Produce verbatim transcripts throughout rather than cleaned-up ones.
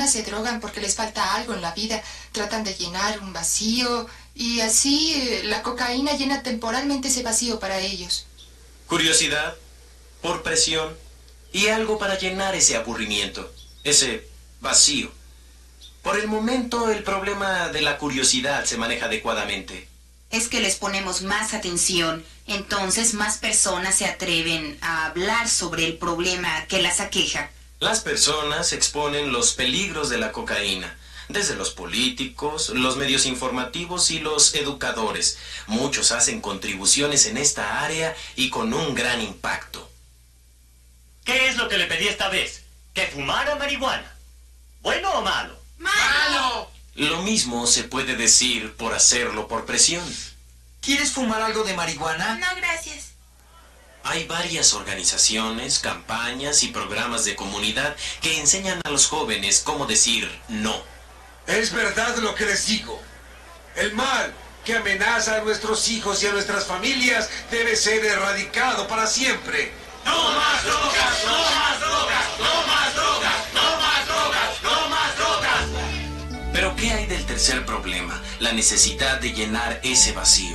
personas se drogan porque les falta algo en la vida, tratan de llenar un vacío y así eh, la cocaína llena temporalmente ese vacío para ellos. Curiosidad, por presión y algo para llenar ese aburrimiento, ese vacío. Por el momento el problema de la curiosidad se maneja adecuadamente. Es que les ponemos más atención, entonces más personas se atreven a hablar sobre el problema que las aqueja. Las personas exponen los peligros de la cocaína, desde los políticos, los medios informativos y los educadores. Muchos hacen contribuciones en esta área y con un gran impacto. ¿Qué es lo que le pedí esta vez? ¿Que fumara marihuana? ¿Bueno o malo? ¡Malo! Lo mismo se puede decir por hacerlo por presión. ¿Quieres fumar algo de marihuana? No, gracias. Hay varias organizaciones, campañas y programas de comunidad que enseñan a los jóvenes cómo decir no. Es verdad lo que les digo. El mal que amenaza a nuestros hijos y a nuestras familias debe ser erradicado para siempre. ¡No más drogas! ¡No más drogas! ¡No más drogas! ¡No más drogas! ¡No más drogas! Pero ¿qué hay del tercer problema? La necesidad de llenar ese vacío.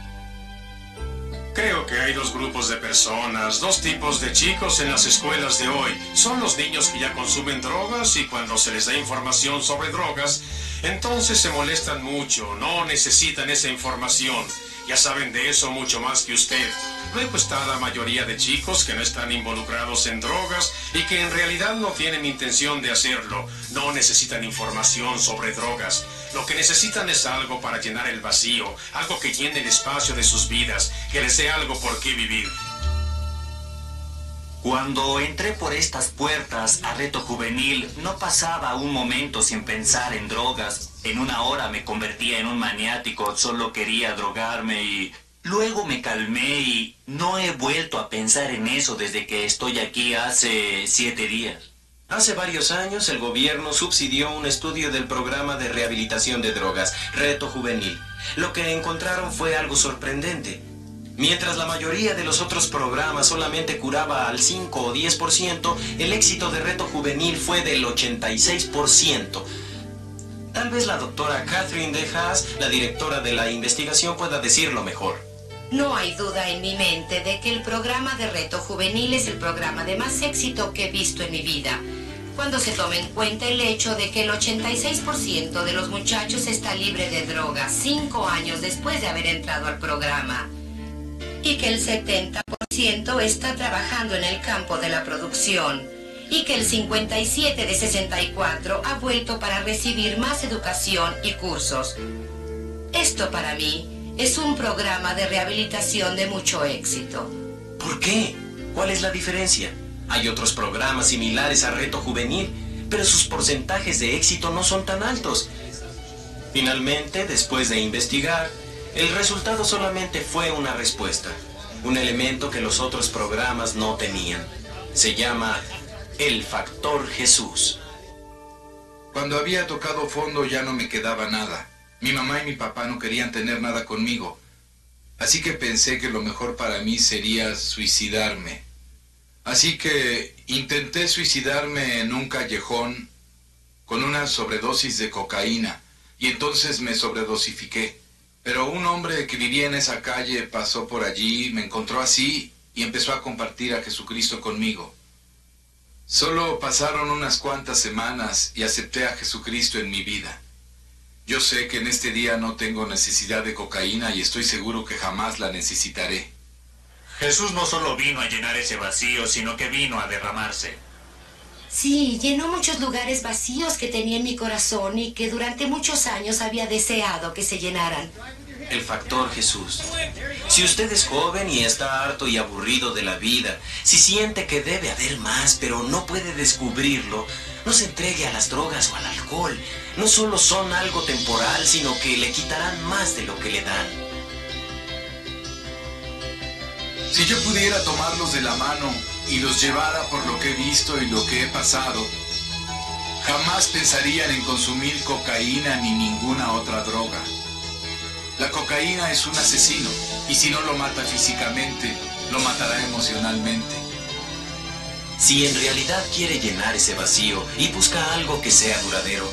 Creo que hay dos grupos de personas, dos tipos de chicos en las escuelas de hoy. Son los niños que ya consumen drogas y cuando se les da información sobre drogas, entonces se molestan mucho, no necesitan esa información. Ya saben de eso mucho más que usted. Luego está la mayoría de chicos que no están involucrados en drogas y que en realidad no tienen intención de hacerlo. No necesitan información sobre drogas. Lo que necesitan es algo para llenar el vacío, algo que llene el espacio de sus vidas, que les dé algo por qué vivir. Cuando entré por estas puertas a Reto Juvenil, no pasaba un momento sin pensar en drogas. En una hora me convertía en un maniático, solo quería drogarme y... Luego me calmé y no he vuelto a pensar en eso desde que estoy aquí hace siete días. Hace varios años el gobierno subsidió un estudio del programa de rehabilitación de drogas, Reto Juvenil. Lo que encontraron fue algo sorprendente. Mientras la mayoría de los otros programas solamente curaba al cinco o diez por ciento, el éxito de Reto Juvenil fue del ochenta y seis por ciento. Tal vez la doctora Catherine de Haas, la directora de la investigación, pueda decirlo mejor. No hay duda en mi mente de que el programa de Reto Juvenil es el programa de más éxito que he visto en mi vida, cuando se toma en cuenta el hecho de que el ochenta y seis por ciento de los muchachos está libre de drogas cinco años después de haber entrado al programa, y que el setenta por ciento está trabajando en el campo de la producción, y que el cincuenta y siete de sesenta y cuatro ha vuelto para recibir más educación y cursos. Esto para mí es un programa de rehabilitación de mucho éxito. ¿Por qué? ¿Cuál es la diferencia? Hay otros programas similares a Reto Juvenil, pero sus porcentajes de éxito no son tan altos. Finalmente, después de investigar, el resultado solamente fue una respuesta, un elemento que los otros programas no tenían. Se llama el factor Jesús. Cuando había tocado fondo ya no me quedaba nada. Mi mamá y mi papá no querían tener nada conmigo. Así que pensé que lo mejor para mí sería suicidarme. Así que intenté suicidarme en un callejón con una sobredosis de cocaína. Y entonces me sobredosifiqué. Pero un hombre que vivía en esa calle pasó por allí, me encontró así y empezó a compartir a Jesucristo conmigo. Solo pasaron unas cuantas semanas y acepté a Jesucristo en mi vida. Yo sé que en este día no tengo necesidad de cocaína y estoy seguro que jamás la necesitaré. Jesús no solo vino a llenar ese vacío, sino que vino a derramarse. Sí, llenó muchos lugares vacíos que tenía en mi corazón y que durante muchos años había deseado que se llenaran. El factor Jesús. Si usted es joven y está harto y aburrido de la vida, si siente que debe haber más, pero no puede descubrirlo, no se entregue a las drogas o al alcohol. No solo son algo temporal, sino que le quitarán más de lo que le dan. Si yo pudiera tomarlos de la mano y los llevara por lo que he visto y lo que he pasado, jamás pensarían en consumir cocaína ni ninguna otra droga. La cocaína es un asesino, y si no lo mata físicamente, lo matará emocionalmente. Si en realidad quiere llenar ese vacío y busca algo que sea duradero,